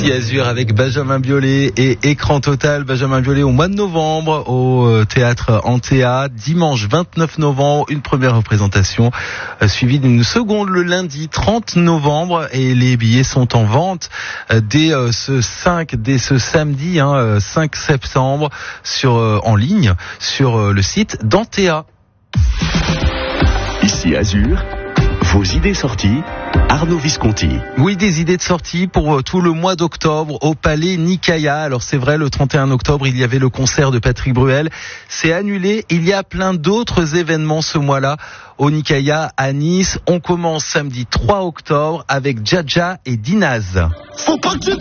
Ici Azur avec Benjamin Biolay et Écran Total. Benjamin Biolay au mois de novembre au théâtre Antea. Dimanche 29 novembre, une première représentation suivie d'une seconde le lundi 30 novembre. Et les billets sont en vente dès ce samedi 5 septembre en ligne sur le site d'Antea. Ici Azur, vos idées sorties, Arnaud Visconti. Oui, des idées de sortie pour tout le mois d'octobre au Palais Nicaïa. Alors c'est vrai, le 31 octobre, il y avait le concert de Patrick Bruel. C'est annulé. Il y a plein d'autres événements ce mois-là au Nicaïa à Nice. On commence samedi 3 octobre avec Dja Dja et Dinaz. Faut pas que tu